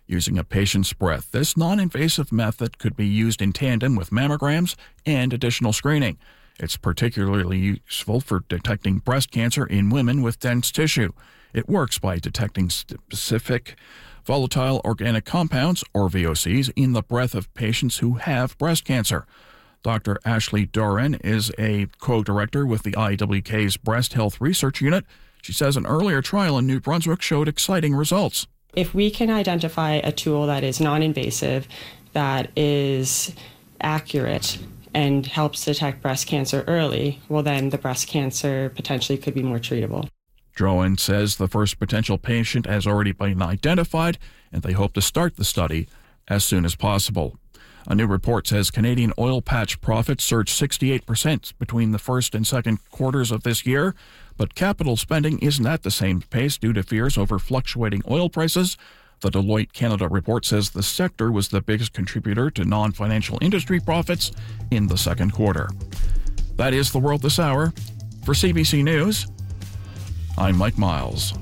using a patient's breath. This non-invasive method could be used in tandem with mammograms and additional screening. It's particularly useful for detecting breast cancer in women with dense tissue. It works by detecting specific volatile organic compounds, or VOCs, in the breath of patients who have breast cancer. Dr. Ashley Doran is a co-director with the IWK's Breast Health Research Unit. She says an earlier trial in New Brunswick showed exciting results. If we can identify a tool that is non-invasive, that is accurate, and helps detect breast cancer early, well then the breast cancer potentially could be more treatable. Drowan says the first potential patient has already been identified, and they hope to start the study as soon as possible. A new report says Canadian oil patch profits surged 68% between the first and second quarters of this year, but capital spending isn't at the same pace due to fears over fluctuating oil prices. The Deloitte Canada report says the sector was the biggest contributor to non-financial industry profits in the second quarter. That is the world this hour. For CBC News, I'm Mike Miles.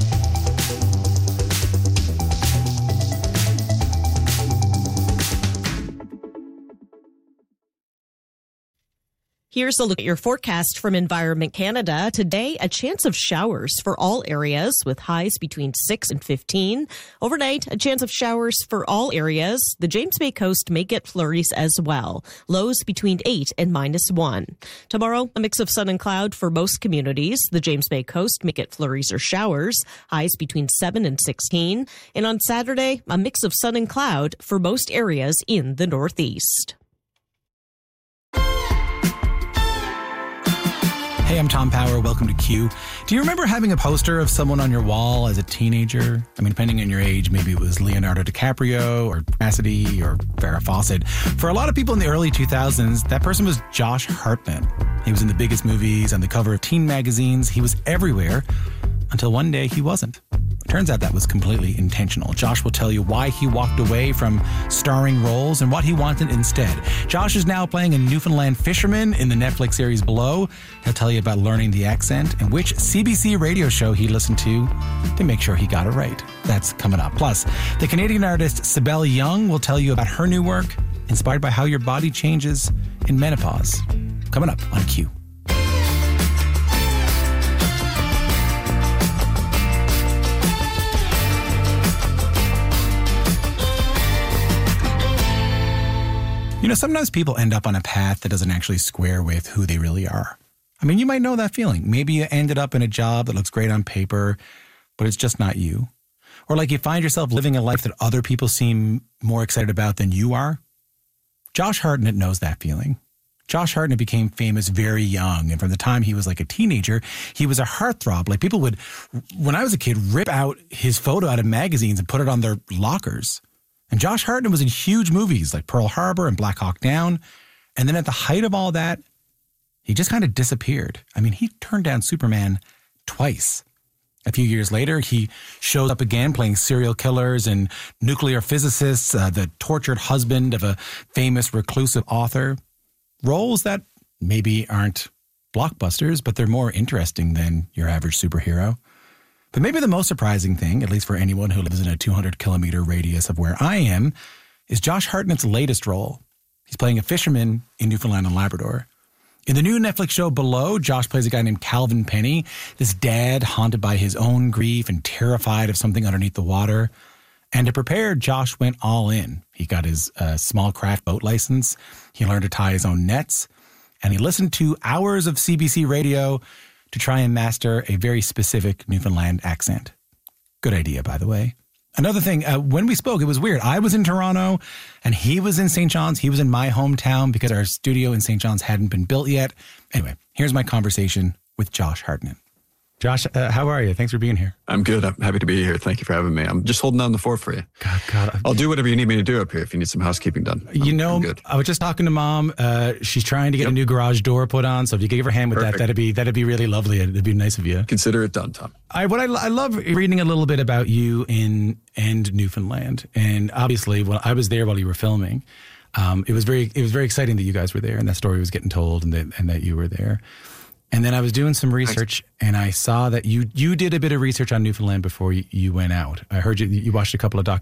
Here's a look at your forecast from Environment Canada. Today, a chance of showers for all areas with highs between 6 and 15. Overnight, a chance of showers for all areas. The James Bay coast may get flurries as well. Lows between 8 and -1. Tomorrow, a mix of sun and cloud for most communities. The James Bay coast may get flurries or showers. Highs between 7 and 16. And on Saturday, a mix of sun and cloud for most areas in the northeast. Hey, I'm Tom Power. Welcome to Q. Do you remember having a poster of someone on your wall as a teenager? I mean, depending on your age, maybe it was Leonardo DiCaprio or Cassidy or Farrah Fawcett. For a lot of people in the early 2000s, that person was Josh Hartnett. He was in the biggest movies, on the cover of teen magazines. He was everywhere until one day he wasn't. Turns out that was completely intentional. Josh will tell you why he walked away from starring roles and what he wanted instead. Josh is now playing a Newfoundland fisherman in the Netflix series Below. He'll tell you about learning the accent and which CBC radio show he listened to make sure he got it right. That's coming up. Plus, the Canadian artist Sibel Young will tell you about her new work, inspired by how your body changes in menopause. Coming up on Q. You know, sometimes people end up on a path that doesn't actually square with who they really are. I mean, you might know that feeling. Maybe you ended up in a job that looks great on paper, but it's just not you. Or like you find yourself living a life that other people seem more excited about than you are. Josh Hartnett knows that feeling. Josh Hartnett became famous very young, and from the time he was like a teenager, he was a heartthrob. Like people would, when I was a kid, rip out his photo out of magazines and put it on their lockers. And Josh Hartnett was in huge movies like Pearl Harbor and Black Hawk Down. And then at the height of all that, he just kind of disappeared. I mean, he turned down Superman twice. A few years later, he shows up again playing serial killers and nuclear physicists, the tortured husband of a famous reclusive author. Roles that maybe aren't blockbusters, but they're more interesting than your average superhero. But maybe the most surprising thing, at least for anyone who lives in a 200-kilometer radius of where I am, is Josh Hartnett's latest role. He's playing a fisherman in Newfoundland and Labrador. In the new Netflix show Below, Josh plays a guy named Calvin Penny, this dad haunted by his own grief and terrified of something underneath the water. And to prepare, Josh went all in. He got his small craft boat license. He learned to tie his own nets. And he listened to hours of CBC radio to try and master a very specific Newfoundland accent. Good idea, by the way. Another thing, when we spoke, it was weird. I was in Toronto and he was in St. John's. He was in my hometown because our studio in St. John's hadn't been built yet. Anyway, here's my conversation with Josh Hartnett. Josh, how are you? Thanks for being here. I'm good. I'm happy to be here. Thank you for having me. I'm just holding down the fort for you. God. I'll do whatever you need me to do up here if you need some housekeeping done. I'm good. I was just talking to Mom. She's trying to get a new garage door put on. So if you could give her a hand with that, that'd be really lovely. It'd be nice of you. Consider it done, Tom. I love reading a little bit about you in Newfoundland. And obviously, when I was there while you were filming, it was very exciting that you guys were there and that story was getting told and that you were there. And then I was doing some research, and I saw that you did a bit of research on Newfoundland before you went out. I heard you watched a couple of